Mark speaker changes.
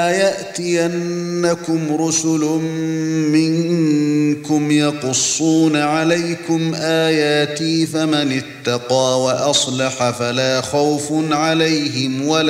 Speaker 1: يَأْتِيَنَّكُمْ رُسُلٌ مِنكُمْ يَقُصُّونَ عَلَيْكُمْ آيَاتِي فَمَنِ اتَّقَى وَأَصْلَحَ فَلَا خَوْفٌ عَلَيْهِمْ